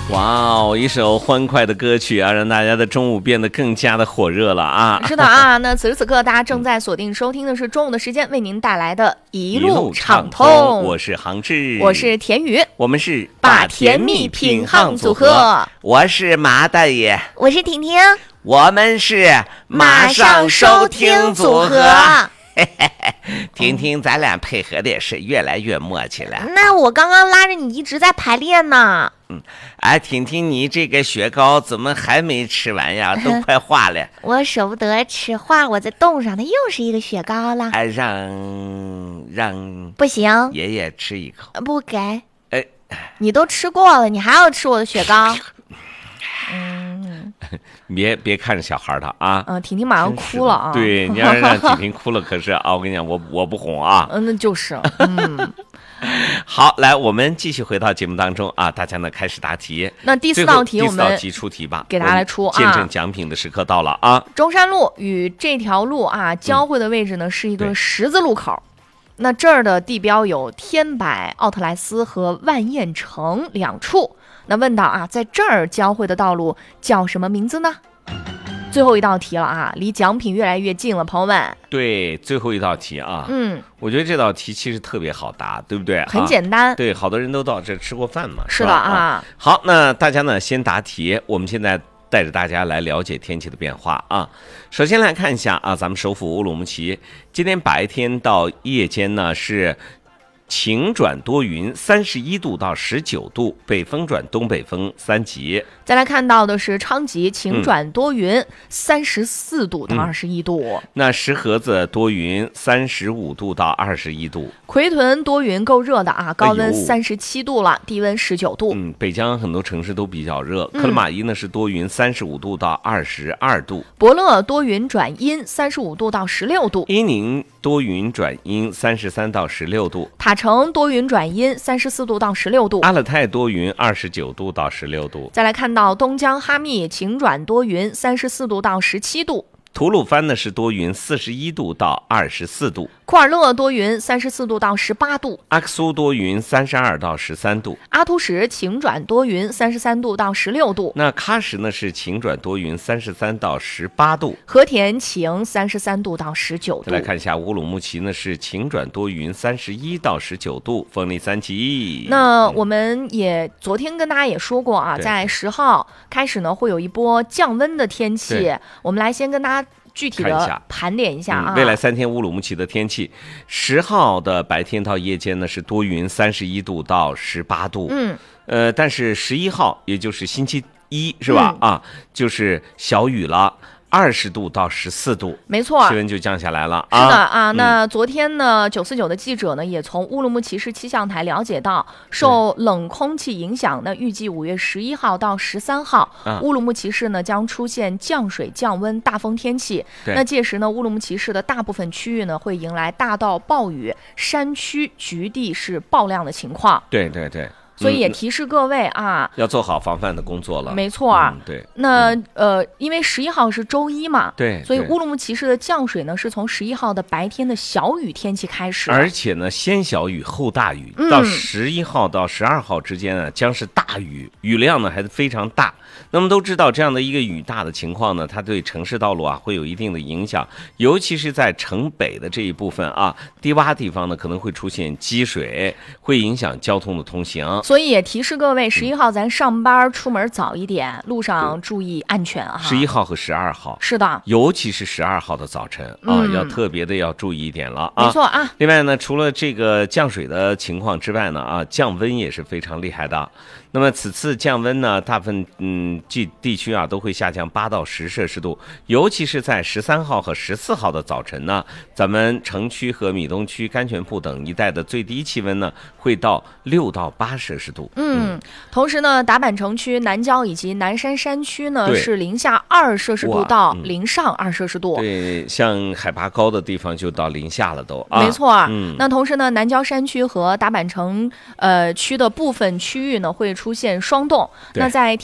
哇哦，一首欢快的歌曲啊，让大家的中午变得更加的火热了啊！ 是的啊，那此时此刻大家正在锁定收听的是中午的时间为您带来的一路畅通。 我是杭志， 我是田宇， 我们是把甜蜜品夯组合。 我是马大爷， 我是婷婷， 我们是马上收听组合。婷婷，咱俩配合的也是越来越默契了。 那我刚刚拉着你一直在排练呢。 婷婷，你这个雪糕怎么还没吃完呀？都快化了。 我舍不得吃，化了我再冻上，它又是一个雪糕了。 让不行， 爷爷吃一口。 不给。你都吃过了，你还要吃我的雪糕？ 别看着小孩他啊！ 婷婷马上哭了啊！ 对，你要是让婷婷哭了，可是啊，我跟你讲，我不哄啊。 那就是。 好，来，我们继续回到节目当中啊，大家呢开始答题。 那第四道题我们第四道题出题吧， 给大家来出啊！ 见证奖品的时刻到了啊！ 中山路与这条路啊交汇的位置呢是一个十字路口。那这儿的地标有天柏、奥特莱斯和万燕城两处。那问到啊，在这儿交汇的道路叫什么名字呢？最后一道题了啊，离奖品越来越近了，朋友们。 对，最后一道题啊，我觉得这道题其实特别好答，对不对？ 很简单。 对，好多人都到这吃过饭嘛。 是的啊。 好，那大家呢先答题，我们现在带着大家来了解天气的变化啊。首先来看一下啊，咱们首府乌鲁木齐今天白天到夜间呢是晴转多云，31度到19度，北风转东北风3级。 再来看到的是昌吉晴转多云，34度到21度。 那石河子多云，35度到21度。 奎屯多云够热的啊，高温37度了，低温19度。 北疆很多城市都比较热。克勒玛依呢是多云，35度到22度。 博乐多云转阴，35度到16度。 伊宁多云转阴，33到16度。 塔城多云转阴，34度到16度。 阿勒泰多云，29度到16度。 再来看到东江哈密晴转多云，34度到17度。 吐鲁番呢是多云，41度到24度。 库尔勒多云，34度到18度。 阿克苏多云，32到13度。 阿图什晴转多云，33度到16度。 那喀什呢是晴转多云，33到18度。 和田晴，33度到19度。 再来看一下乌鲁木齐呢是晴转多云，31到19度，风力3级。 那我们也昨天跟大家也说过啊，在10号开始呢会有一波降温的天气，我们来先跟大家具体的盘点一下啊。 未来3天乌鲁木齐的天气，10号的白天到夜间呢是多云，31度到18度。但是11号也就是星期一是吧？就是小雨了。20度到14度， 没错， 气温就降下来了。 是的啊，那昨天呢，949的记者呢也从乌鲁木齐市气象台了解到，受冷空气影响，那预计5月11号到13号，乌鲁木齐市呢将出现降水、降温、大风天气。那届时呢，乌鲁木齐市的大部分区域呢会迎来大到暴雨，山区局地是暴量的情况。 对对对。 所以也提示各位啊， 要做好防范的工作了。 没错， 对。 那因为11号是周一嘛， 对， 所以乌鲁木齐市的降水呢是从11号的白天的小雨天气开始， 而且呢先小雨后大雨，到11号到12号之间呢将是大雨，雨量呢还是非常大。那么都知道这样的一个雨大的情况呢，它对城市道路啊会有一定的影响，尤其是在城北的这一部分啊，低洼地方呢可能会出现积水，会影响交通的通行。 所以也提示各位，11号咱上班出门早一点，路上注意安全啊。 11号和12号是的， 尤其是12号的早晨啊，要特别的要注意一点了啊。 没错啊。 另外呢，除了这个降水的情况之外呢，降温也是非常厉害的。那么此次降温呢，大部分地区啊都会下降8到10摄氏度，尤其是在13号和14号的早晨呢，咱们城区和米东区、甘泉铺等一带的最低气温呢会到6到8摄氏度。 同时呢，达坂城区、南郊以及南山山区呢是零下2摄氏度到零上2摄氏度。 对，像海拔高的地方就到零下了都。 没错。那同时呢，南郊山区和达坂城区的部分区域呢会出现霜冻。那在